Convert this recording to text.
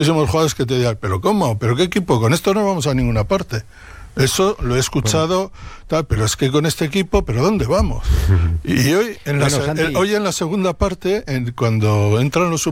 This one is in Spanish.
Somos jugadores que te digan, ¿pero cómo? ¿Pero qué equipo? Con esto no vamos a ninguna parte. Eso lo he escuchado, tal, pero es que con este equipo, ¿pero dónde vamos? Y hoy en la segunda parte, cuando entran los